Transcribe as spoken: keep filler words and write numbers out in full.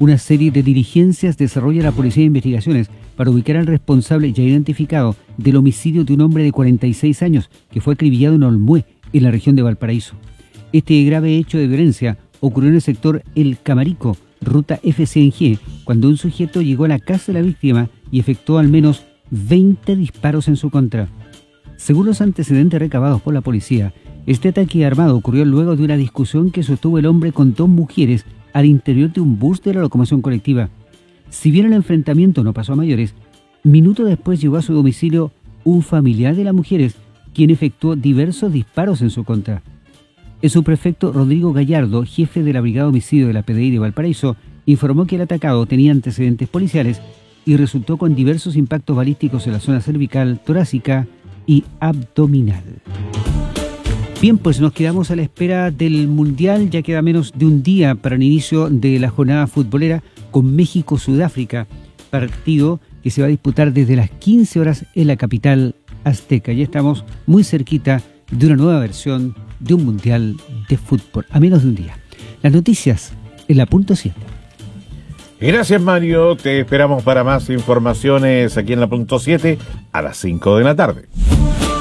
Una serie de diligencias desarrolla la Policía de Investigaciones para ubicar al responsable ya identificado del homicidio de un hombre de cuarenta y seis años que fue acribillado en Olmué, en la región de Valparaíso. Este grave hecho de violencia ocurrió en el sector El Camarico, ruta F C N G, cuando un sujeto llegó a la casa de la víctima y efectuó al menos veinte disparos en su contra. Según los antecedentes recabados por la policía, este ataque armado ocurrió luego de una discusión que sostuvo el hombre con dos mujeres al interior de un bus de la locomoción colectiva. Si bien el enfrentamiento no pasó a mayores, minutos después llegó a su domicilio un familiar de las mujeres, quien efectuó diversos disparos en su contra. El subprefecto Rodrigo Gallardo, jefe de la Brigada de Homicidio de la P D I de Valparaíso, informó que el atacado tenía antecedentes policiales y resultó con diversos impactos balísticos en la zona cervical, torácica y abdominal. Bien, pues nos quedamos a la espera del Mundial. Ya queda menos de un día para el inicio de la jornada futbolera con México-Sudáfrica, partido que se va a disputar desde las quince horas en la capital azteca. Ya estamos muy cerquita de una nueva versión de un Mundial de fútbol, a menos de un día. Las noticias en la punto siete. Gracias, Mario. Te esperamos para más informaciones aquí en la punto siete a las cinco de la tarde.